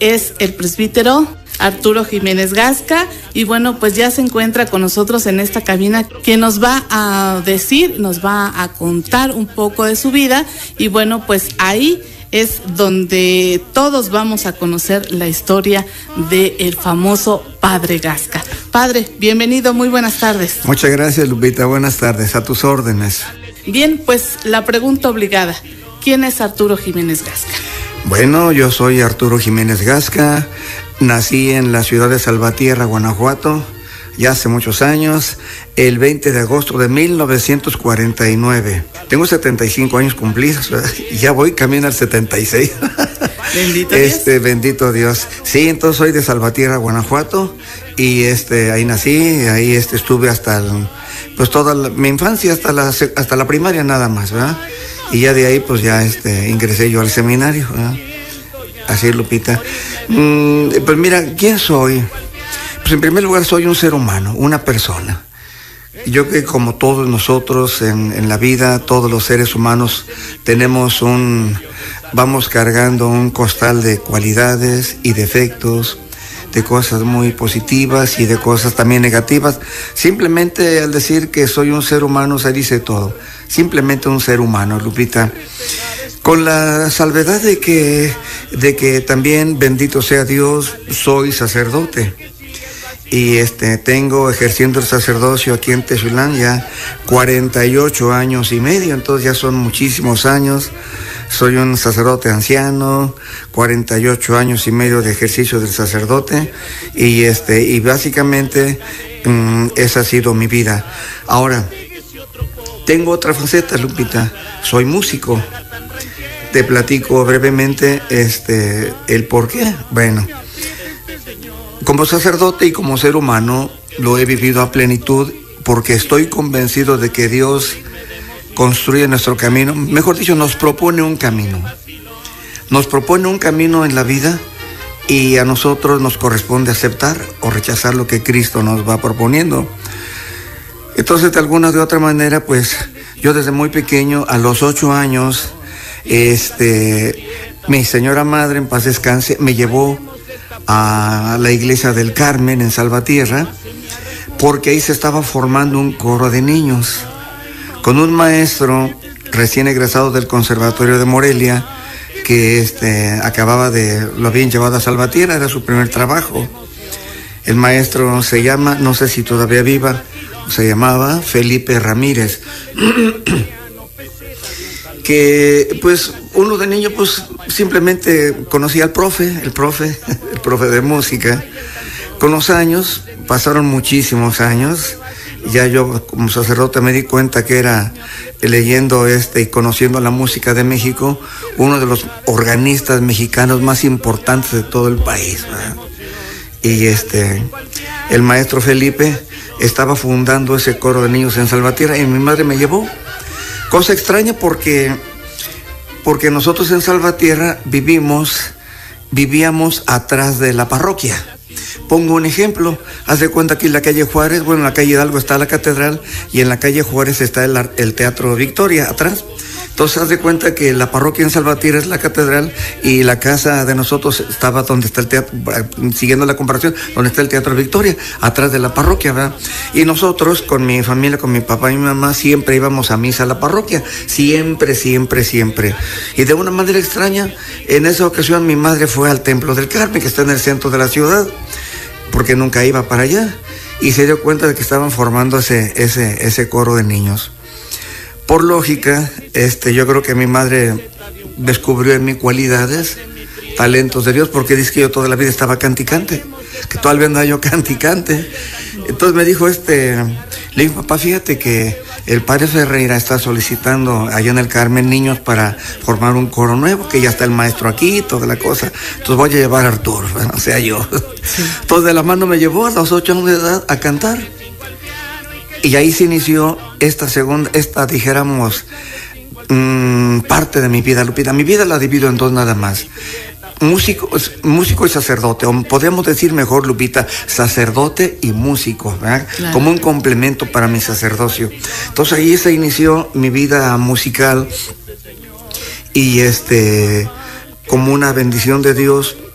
es el presbítero Arturo Jiménez Gasca, y bueno, pues ya se encuentra con nosotros en esta cabina, que nos va a decir, nos va a contar un poco de su vida, y bueno, pues ahí es donde todos vamos a conocer la historia del famoso Padre Gasca. Padre, bienvenido, muy buenas tardes. Muchas gracias, Lupita, buenas tardes, a tus órdenes. Bien, pues la pregunta obligada, ¿quién es Arturo Jiménez Gasca? Bueno, yo soy Arturo Jiménez Gasca, nací en la ciudad de Salvatierra, Guanajuato, ya hace muchos años, el 20 de agosto de 1949. Tengo 75 años cumplidos, ya voy camino al 76. Bendito Dios. Bendito Dios. Sí, entonces soy de Salvatierra, Guanajuato, y ahí nací, ahí estuve hasta pues toda mi infancia, hasta la primaria nada más, ¿verdad? Y ya de ahí pues ya ingresé yo al seminario, ¿verdad? Así, Lupita. Pues mira, ¿quién soy? Pues en primer lugar soy un ser humano, una persona. Yo que como todos nosotros en la vida, todos los seres humanos vamos cargando un costal de cualidades y defectos, de cosas muy positivas y de cosas también negativas. Simplemente al decir que soy un ser humano se dice todo. Simplemente un ser humano, Lupita. Con la salvedad de que también, bendito sea Dios, soy sacerdote. Y tengo ejerciendo el sacerdocio aquí en Texulán ya 48 años y medio, entonces ya son muchísimos años. Soy un sacerdote anciano, 48 años y medio de ejercicio del sacerdote, y básicamente esa ha sido mi vida. Ahora, tengo otra faceta, Lupita, soy músico. Te platico brevemente el por qué. Bueno, como sacerdote y como ser humano lo he vivido a plenitud porque estoy convencido de que Dios construye nuestro camino, mejor dicho, nos propone un camino. Nos propone un camino en la vida y a nosotros nos corresponde aceptar o rechazar lo que Cristo nos va proponiendo. Entonces, de alguna o de otra manera, pues yo desde muy pequeño, a los 8 años, mi señora madre, en paz descanse, me llevó a la iglesia del Carmen en Salvatierra, porque ahí se estaba formando un coro de niños con un maestro recién egresado del Conservatorio de Morelia que lo habían llevado a Salvatierra, era su primer trabajo. El maestro se llama, no sé si todavía viva, se llamaba Felipe Ramírez. Que pues uno de niño pues simplemente conocía al profe de música. Con los años, pasaron muchísimos años, ya yo como sacerdote me di cuenta que era, leyendo y conociendo la música de México, uno de los organistas mexicanos más importantes de todo el país, ¿verdad? Y el maestro Felipe estaba fundando ese coro de niños en Salvatierra y mi madre me llevó. Cosa extraña porque nosotros en Salvatierra vivíamos atrás de la parroquia. Pongo un ejemplo, haz de cuenta que en la calle Juárez, en la calle Hidalgo está la catedral y en la calle Juárez está el Teatro Victoria atrás. Entonces haz de cuenta que la parroquia en Salvatierra es la catedral y la casa de nosotros estaba donde está el teatro, siguiendo la comparación, donde está el Teatro Victoria, atrás de la parroquia, ¿verdad? Y nosotros con mi familia, con mi papá y mi mamá, siempre íbamos a misa a la parroquia, siempre. Y de una manera extraña, en esa ocasión mi madre fue al Templo del Carmen, que está en el centro de la ciudad, porque nunca iba para allá, y se dio cuenta de que estaban formando ese coro de niños. Por lógica, yo creo que mi madre descubrió en mí cualidades, talentos de Dios, porque dice que yo toda la vida estaba canticante, que todavía andaba yo canticante. Entonces me dijo, le digo, papá, fíjate que el padre Ferreira está solicitando allá en el Carmen niños para formar un coro nuevo, que ya está el maestro aquí, toda la cosa. Entonces voy a llevar a Arturo, o sea, yo. Sí. Entonces de la mano me llevó a los 8 años de edad a cantar. Y ahí se inició dijéramos, parte de mi vida, Lupita. Mi vida la divido en dos nada más. Músico y sacerdote, o podríamos decir mejor, Lupita, sacerdote y músico, ¿verdad? Claro. Como un complemento para mi sacerdocio. Entonces ahí se inició mi vida musical y como una bendición de Dios,